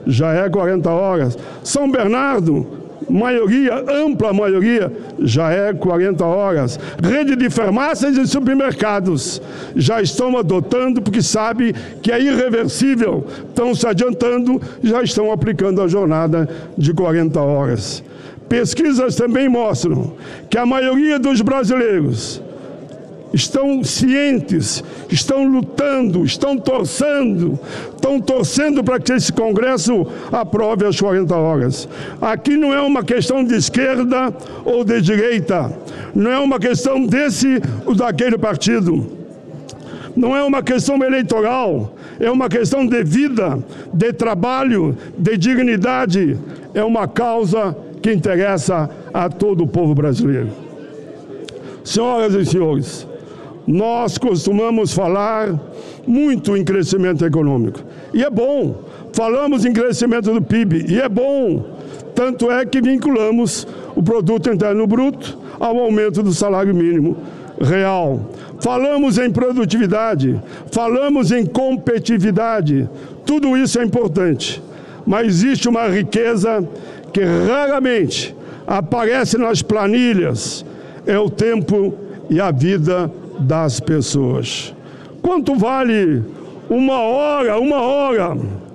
já é 40 horas. São Bernardo, maioria, ampla maioria, já é 40 horas. Rede de farmácias e supermercados já estão adotando porque sabe que é irreversível. Estão se adiantando, já estão aplicando a jornada de 40 horas. Pesquisas também mostram que a maioria dos brasileiros estão cientes, estão lutando, estão torcendo para que esse Congresso aprove as 40 horas. Aqui não é uma questão de esquerda ou de direita, não é uma questão desse ou daquele partido, não é uma questão eleitoral, é uma questão de vida, de trabalho, de dignidade, é uma causa que interessa a todo o povo brasileiro. Senhoras e senhores, nós costumamos falar muito em crescimento econômico. E é bom. Falamos em crescimento do PIB. E é bom. Tanto é que vinculamos o Produto Interno Bruto ao aumento do salário mínimo real. Falamos em produtividade. Falamos em competitividade. Tudo isso é importante. Mas existe uma riqueza que raramente aparece nas planilhas. É o tempo e a vida das pessoas. Quanto vale uma hora?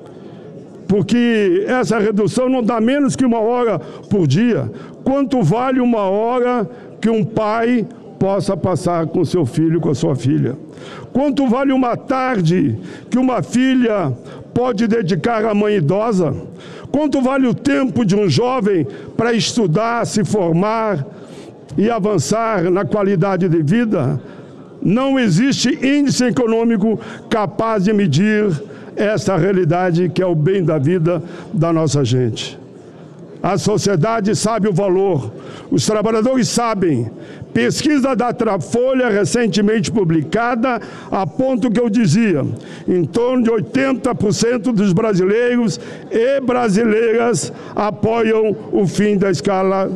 Porque essa redução não dá menos que 1 hora por dia. Quanto vale 1 hora que um pai possa passar com seu filho, com a sua filha? Quanto vale uma tarde que uma filha pode dedicar à mãe idosa? Quanto vale o tempo de um jovem para estudar, se formar e avançar na qualidade de vida? Não existe índice econômico capaz de medir essa realidade que é o bem da vida da nossa gente. A sociedade sabe o valor, os trabalhadores sabem. Pesquisa da Datafolha, recentemente publicada, aponta o que eu dizia: em torno de 80% dos brasileiros e brasileiras apoiam o fim da escala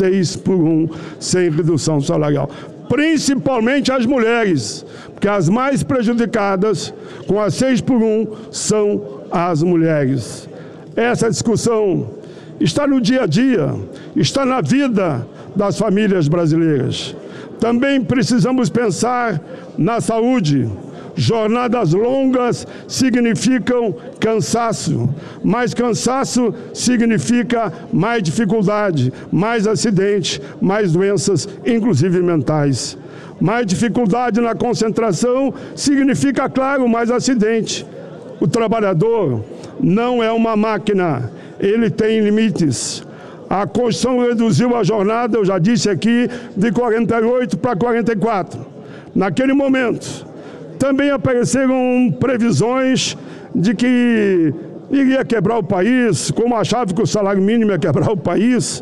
6x1 sem redução salarial. Principalmente as mulheres, porque as mais prejudicadas com a 6x1 são as mulheres. Essa discussão está no dia a dia, está na vida das famílias brasileiras. Também precisamos pensar na saúde. Jornadas longas significam cansaço, mais cansaço significa mais dificuldade, mais acidente, mais doenças, inclusive mentais. Mais dificuldade na concentração significa, claro, mais acidente. O trabalhador não é uma máquina, ele tem limites. A Constituição reduziu a jornada, eu já disse aqui, de 48 para 44. Naquele momento, também apareceram previsões de que iria quebrar o país, como achava que o salário mínimo ia quebrar o país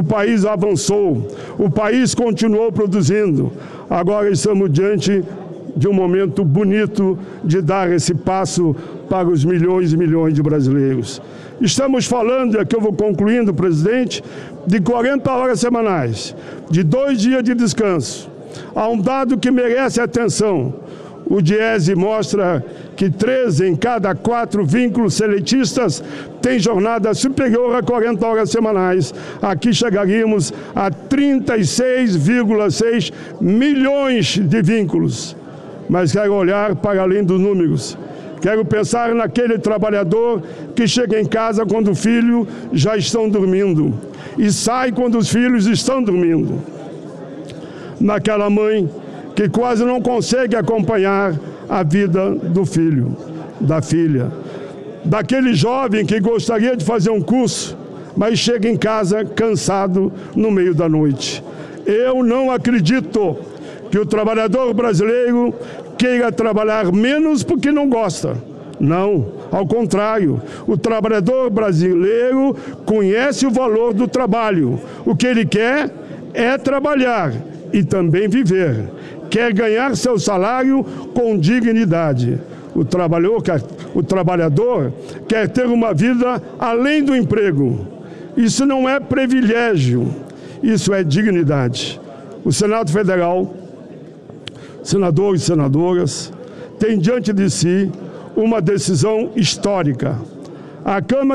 avançou, o país continuou produzindo. Agora estamos diante de um momento bonito de dar esse passo para os milhões e milhões de brasileiros. Estamos falando, e aqui eu vou concluindo, presidente, de 40 horas semanais, de 2 dias de descanso. Há um dado que merece atenção. O Diese mostra que 13 em cada 4 vínculos seletistas têm jornada superior a 40 horas semanais. Aqui chegaríamos a 36,6 milhões de vínculos. Mas quero olhar para além dos números. Quero pensar naquele trabalhador que chega em casa quando os filhos já estão dormindo e sai quando os filhos estão dormindo. Naquela mãe que quase não consegue acompanhar a vida do filho, da filha. Daquele jovem que gostaria de fazer um curso, mas chega em casa cansado no meio da noite. Eu não acredito que o trabalhador brasileiro queira trabalhar menos porque não gosta. Não, ao contrário, o trabalhador brasileiro conhece o valor do trabalho. O que ele quer é trabalhar e também viver. Quer ganhar seu salário com dignidade. O trabalhador quer ter uma vida além do emprego. Isso não é privilégio, isso é dignidade. O Senado Federal, senadores e senadoras, tem diante de si uma decisão histórica. A Câmara